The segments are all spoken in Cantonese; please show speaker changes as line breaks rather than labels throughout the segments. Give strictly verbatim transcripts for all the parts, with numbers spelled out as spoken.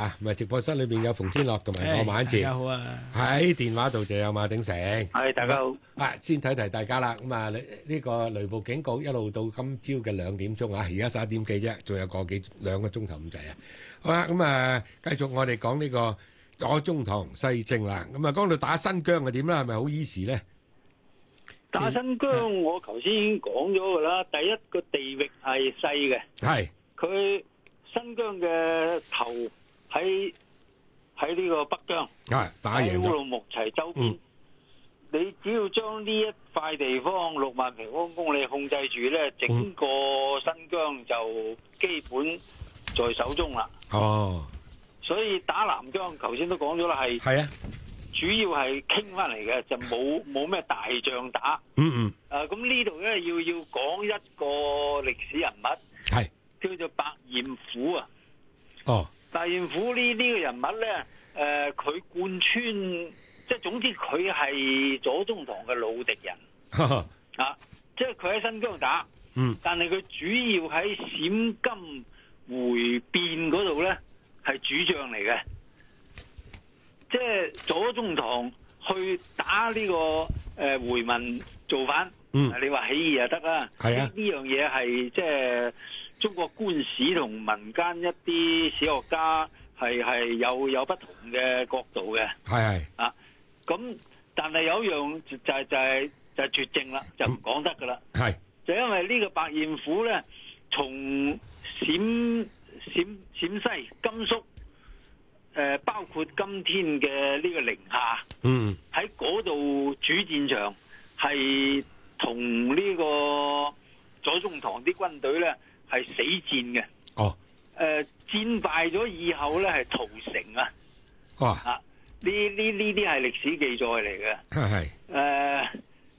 嚇，咁啊直播室裏邊有馮天樂同埋我馬恩
大
志，
家好啊！
喺電話度就有馬鼎盛。
係大家好。
啊，先提提大家啦。咁啊，呢呢個雷暴警告一路到今朝嘅兩點鐘啊，而家十一點幾啫，仲有個幾兩個鐘頭咁滯啊。好啦，咁啊，繼續我哋講呢個左宗棠西征啦。咁啊，講到打新疆係點啦？係咪好 easy 咧？
打新疆我頭先已經講咗噶啦，第一個地域係細嘅，
係
佢新疆嘅頭喺喺呢個北疆，
係打贏咗。
喺烏魯木齊周邊，你只要將呢一塊地方六萬平方公里控制住咧，整個新疆就基本在手中啦。
哦，
所以打南疆，頭先都講咗啦，係
係啊，
主要係傾翻嚟嘅，就冇冇咩大仗打。
嗯嗯，
誒，咁呢度咧要要講一個歷史人物，
係
叫做白彥虎啊。
哦，
白彥虎呢呢個人物咧，誒，佢貫穿，即係總之佢係左宗棠嘅老敵人啊，即係佢喺新疆打，
嗯，
但係佢主要喺陝甘回變嗰度咧係主將嚟嘅，即係左宗棠去打呢個誒回民造反，
嗯，
你話起義就得啦，
係啊，
呢樣嘢係即係中國官史同民間一啲史學家係係有有不同嘅角度嘅，
係係
啊，咁但係有一樣就係就係就係絕症啦，就唔講得噶啦，
係
就因為呢個白彥虎咧，從陝陝陝西、甘肅。誒包括今天嘅呢個寧夏，
嗯，
喺嗰度主戰場係同呢個左宗棠啲軍隊咧係死戰嘅。
哦，
誒戰敗咗以後咧係屠城啊！
哇，
啊，呢呢呢啲係歷史記載嚟嘅。
係係，
誒，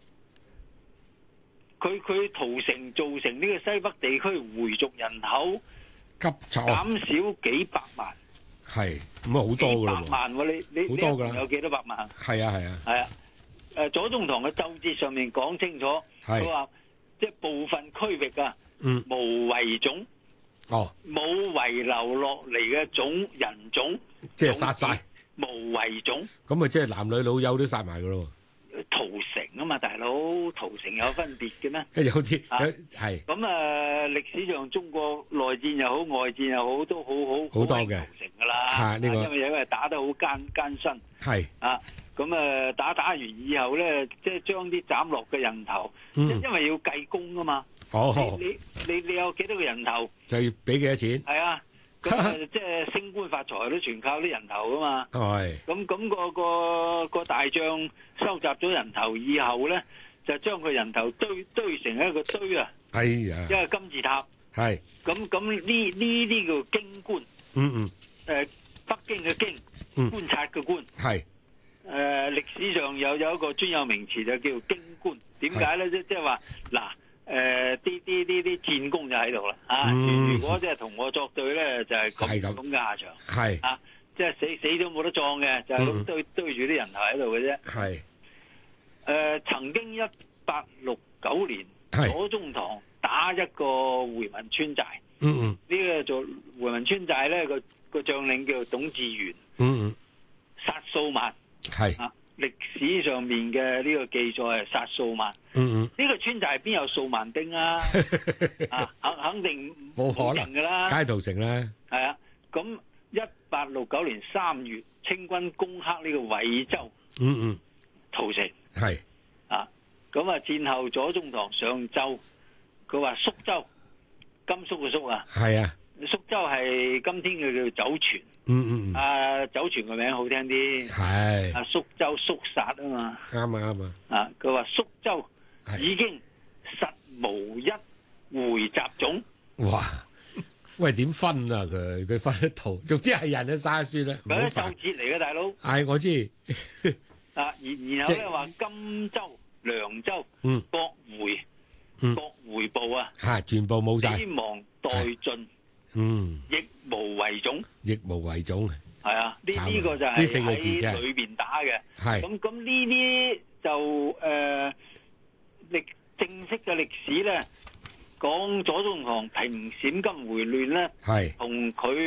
佢佢屠城造成呢個西北地區回族人口
急挫，
減少幾百萬。
係咁啊，好多噶啦喎，
幾百萬喎，你你
好多㗎
你有幾多百萬？
係啊係啊，
係啊，誒左宗棠嘅奏摺上面講清楚，
係
佢話即係部分區域啊，
嗯，
無遺種，
哦，
冇遺留落嚟嘅種人種，
即係殺晒，
無遺種，
咁啊，即係男女老幼都殺埋噶咯
屠城啊嘛，大佬，屠城有分別嘅咩？
喎，有啲
啊
有係
咁啊，歷史上中國內戰又好，外戰又好，都好好
好多嘅
屠城噶啦，
啊呢個
因為因為打得好艱艱辛。
係，
啊，咁啊打打完以後咧，即係將啲斬落嘅人頭，
嗯
因因為要計功啊嘛。
哦，
你你你你有幾多個人頭？
就要俾幾多錢？
係啊，咁啊即係升官發財都全靠啲人頭噶嘛。
係，
咁咁個個個大將收集咗人頭以後咧，就將個人頭堆堆成一個堆啊，
哎呀
一，個金字塔。
係，
咁咁呢呢啲叫京官，
嗯嗯，
誒北京嘅京，
嗯
觀察嘅官。
係，
誒歷史上有有一個專有名詞就叫京官，點解咧？即即係話嗱，誒啲啲啲啲戰功就喺度啦啊！
嗯
如果即係同我作對咧，就係咁
係咁
咁嘅下場
係，
啊！即係死死都冇得葬嘅，就係咁
嗯
堆堆住啲人頭喺度嘅啫。
係，
誒曾經一八六九年，
係
左宗棠打一個回民村寨，
嗯嗯，
呢個做回民村寨咧個個將領叫董志源，
嗯嗯，
殺數萬。
係，
啊！歷史上面嘅呢個記載係殺數萬，
嗯嗯，
呢個村寨邊有數萬兵啊？啊，肯肯定
冇可能
㗎啦，
街屠城咧，
係啊。咁一八六九年三月，清軍攻克呢個惠州，
嗯嗯，
屠城
係，
啊。咁啊，戰後左宗棠上奏，佢話肅州，甘肅嘅肅啊，
係啊，
肅州係今天嘅叫酒泉。
嗯嗯嗯，
啊，酒泉個名好聽啲，
係，
啊，肅州肅殺啊嘛。
啱啊啱啊，
啊！佢話肅州
係
已經實無一回雜種，
哇！喂，點分啊？佢佢分得到，總之係人都殺算啦，唔好
佢啲奏
煩。
節嚟嘅大佬
係我知，
啊！然然後咧話甘州、涼州
嗯
各回
嗯
各回部啊，
嚇，全部冇晒，
死亡殆盡，
嗯，
亦無遺種。
亦無為種，
係啊，呢
慘啊
呢個就係
呢四個字真係
喺裏邊打嘅。
係，
咁咁呢啲就誒歷正式嘅歷史咧，講左宗棠平陝甘回亂咧。
係，
同佢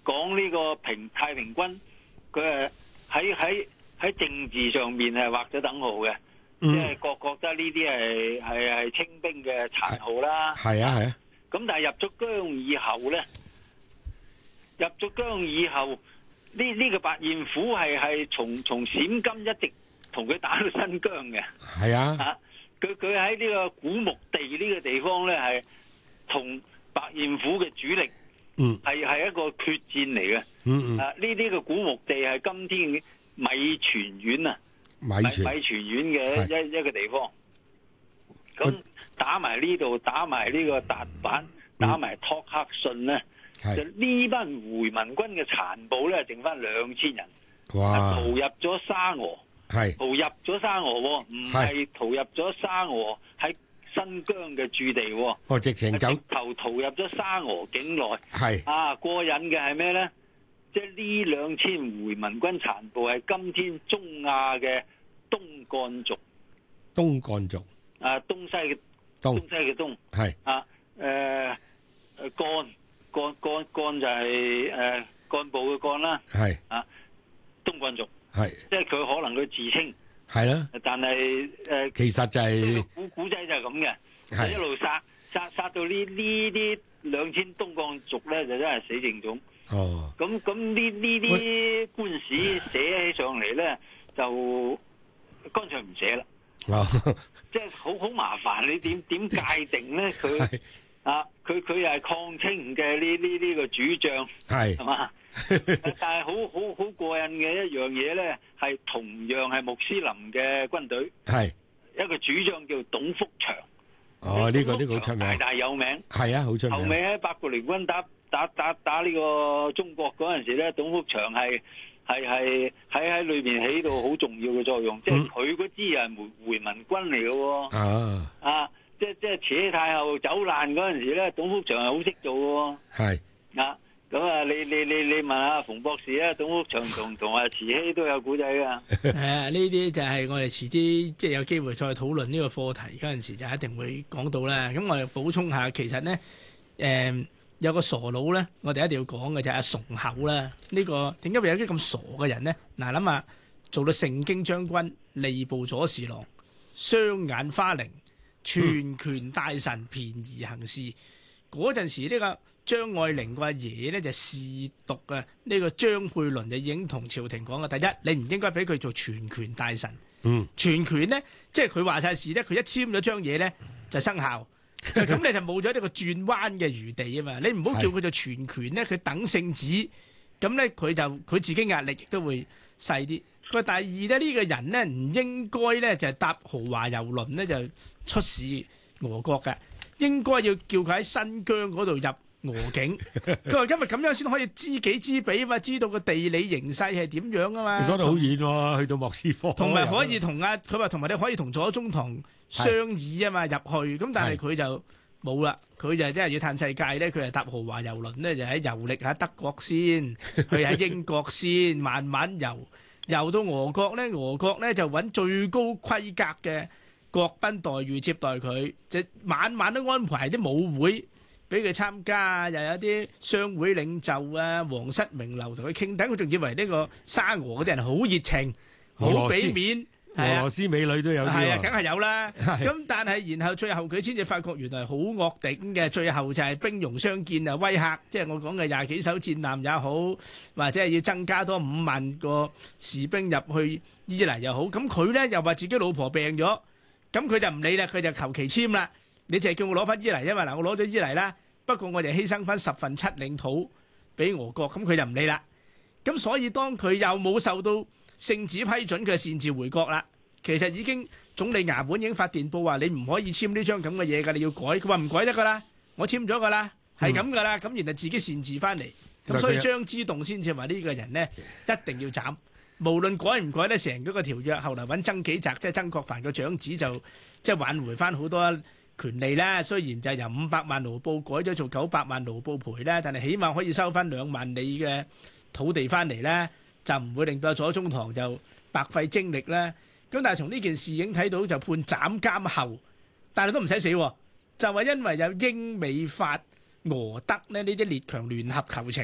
講呢個平太平軍，佢係喺喺喺政治上面係畫咗等號嘅，即係覺覺得呢啲係係係清兵嘅殘號啦。
係啊係啊。
咁但係入咗疆以後咧，入咗疆以後，呢呢、呢個白燕虎係係從從陝甘一直同佢打到新疆嘅。
係啊。
啊，佢佢喺呢個古牧地呢個地方咧，係同白燕虎嘅主力。嗯，係係一個決戰嚟嘅。嗯嗯。啊，呢呢個古牧地係今天米泉縣啊，米米泉縣嘅一一個地方。咁打埋呢度，打埋呢個達坂，打埋托克遜咧，就呢班回民軍嘅殘部咧，剩翻兩千人。哇！逃入咗沙俄，係逃入咗沙俄，唔係逃入咗沙俄喺新疆嘅駐地。哦，直情走頭逃入咗沙俄境內。係啊，過癮嘅係咩咧？即係呢兩千回民軍殘部係今天中亞嘅東幹族。東幹族。啊，東西嘅東，東西嘅東係啊，誒誒幹幹幹幹就係誒幹部嘅幹啦，係啊，東幹族係，即係佢可能佢自稱係啦，但係誒其實就係古古仔就係咁嘅，一路殺殺殺到呢呢啲兩千東幹族咧就真係死剩種。哦，咁咁呢呢啲官史寫起上嚟咧就乾脆唔寫啦。哦，即係好好麻煩，你點點界定咧？佢啊，佢佢又係抗清嘅呢呢呢個主將，係係嘛？但係好好好過癮嘅一樣嘢咧，係同樣係穆斯林嘅軍隊，係一個主將叫董福祥。哦，呢個呢個好出名，大大有名。係啊，好出名。後尾喺八國聯軍打打打打呢個中國嗰陣時咧，董福祥係。係係喺喺裏邊起到好重要嘅作用，嗯、即係佢嗰支係回回民軍嚟嘅喎。啊啊！即係即係慈禧太后走難嗰陣時咧，董福祥係好識做嘅喎。係啊，咁啊，你你你你問下馮博士啊，董福祥同同阿慈禧都有古仔噶。誒，呢啲就係我哋遲啲即係有機會再討論呢個課題嗰陣時，就一定會講到啦。咁我哋補充下，其實咧，誒、嗯。有個傻佬咧，我哋一定要講嘅就係阿崇厚啦。呢個點解會有啲咁傻嘅人呢？嗱，諗下做到盛京將軍、吏部左侍郎、雙眼花翎、全權大臣、便宜行事。嗰陣時呢個張愛玲個阿爺咧就試讀啊，呢個張佩綸就已經同朝廷講嘅。第一，你唔應該俾佢做全權大臣。嗯，全權咧，即係佢話晒事咧，佢一簽咗張嘢咧就生效。咁你就冇咗呢個轉彎嘅餘地啊嘛！你唔好叫佢做全權咧，佢等聖旨，咁咧佢就佢自己壓力亦都會細啲。佢第二咧，呢、呢個人咧唔應該咧就係搭豪華遊輪咧就出使俄國嘅，應該要叫佢喺新疆嗰度入俄境。佢話因為咁樣先可以知己知彼啊嘛，知道個地理形勢係點樣啊嘛。你講得好遠喎，去到莫斯科。同埋可以同阿佢話，同埋你可以同左宗棠商議啊嘛，入去咁，但係佢就冇啦。佢就真係要嘆世界咧，佢係搭豪華遊輪咧，就喺遊歷下德國先，去喺英國先，慢慢遊遊到俄國咧，俄國咧就揾最高規格嘅國賓待遇接待佢，就晚晚都安排啲舞會俾佢參加，又有啲商會領袖啊、皇室名流同佢傾，等佢仲以為呢個沙俄嗰啲人好熱情，好俾面。俄羅斯美女都有啲喎，係啊，梗係有啦。咁但係然後最後佢先至發覺原來好惡頂嘅，最後就係兵戎相見啊，威嚇，即係我講嘅廿幾艘戰艦也好，或者係要增加多五萬個士兵入去伊犁又好。咁佢咧又話自己老婆病咗，咁佢就唔理啦，佢就求其簽啦。你淨係叫我攞翻伊犁，因為嗱我攞咗伊犁啦，不過我就犧牲翻十分七領土俾俄國，咁佢就唔理啦。咁所以當佢又冇受到聖旨批准，佢擅自回國啦。其實已經總理衙門已經發電報話你唔可以簽呢張咁嘅嘢㗎，你要改。佢話唔改得㗎啦，我簽咗㗎啦，係咁㗎啦。咁然後自己擅自翻嚟，咁所以張之洞先至話呢個人呢一定要斬，無論改唔改得成嗰個條約。後來揾曾紀澤即係曾國藩個長子就即係挽回翻好多權利啦。雖然就由五百萬盧布改咗做九百萬盧布賠啦，但係起碼可以收翻兩萬里嘅土地翻嚟啦。就唔會令到左宗棠就白費精力啦。咁但係從呢件事已經睇到就判斬監後，但係都唔使死，就係因為有英美法俄德咧呢啲列強聯合求情啊，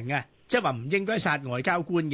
即係話唔應該殺外交官嘅。